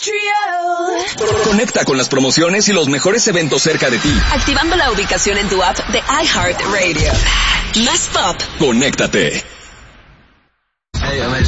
Conecta con las promociones y los mejores eventos cerca de ti. Activando la ubicación en tu app de iHeartRadio. Más pop. Conéctate. Hey, I'm Ed